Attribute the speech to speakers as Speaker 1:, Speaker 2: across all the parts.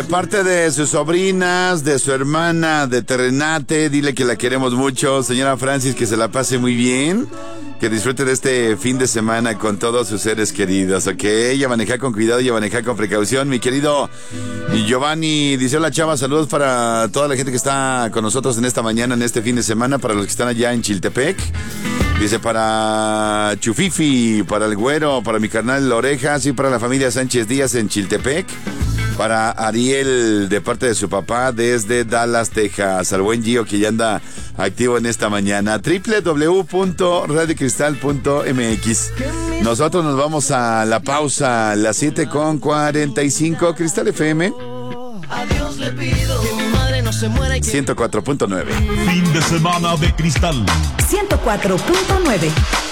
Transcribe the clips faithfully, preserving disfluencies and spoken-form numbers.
Speaker 1: De parte de sus sobrinas, de su hermana, de Terrenate, dile que la queremos mucho. Señora Francis, que se la pase muy bien. Que disfrute de este fin de semana con todos sus seres queridos, ¿ok? Y a manejar con cuidado y a manejar con precaución. Mi querido Giovanni, dice: hola, chava, saludos para toda la gente que está con nosotros en esta mañana, en este fin de semana, para los que están allá en Chiltepec. Dice: para Chufifi, para el Güero, para mi carnal Orejas y para la familia Sánchez Díaz en Chiltepec. Para Ariel, de parte de su papá, desde Dallas, Texas. Al buen Gio, que ya anda activo en esta mañana. doble u doble u doble u punto radio cristal punto m x. Nosotros nos vamos a la pausa, las siete con cuarenta y cinco. Cristal F M.
Speaker 2: Adiós le pido que mi madre no se muera.
Speaker 1: ciento cuatro punto nueve.
Speaker 3: Fin de semana de Cristal.
Speaker 4: ciento cuatro punto nueve.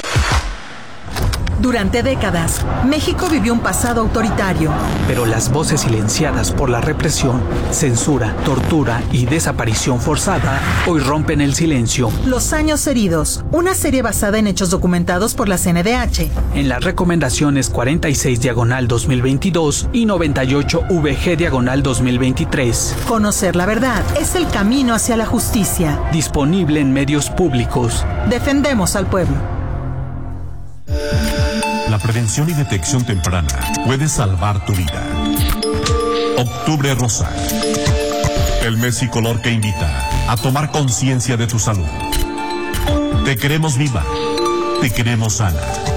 Speaker 4: Durante décadas, México vivió un pasado autoritario.
Speaker 5: Pero las voces silenciadas por la represión, censura, tortura y desaparición forzada hoy rompen el silencio.
Speaker 4: Los años heridos, una serie basada en hechos documentados por la C N D H.
Speaker 5: En las recomendaciones cuarenta y seis diagonal dos mil veintidós y noventa y ocho V G diagonal dos mil veintitrés.
Speaker 4: Conocer la verdad es el camino hacia la justicia.
Speaker 5: Disponible en medios públicos.
Speaker 4: Defendemos al pueblo.
Speaker 3: La prevención y detección temprana puede salvar tu vida. Octubre Rosa. El mes y color que invita a tomar conciencia de tu salud. Te queremos viva. Te queremos sana.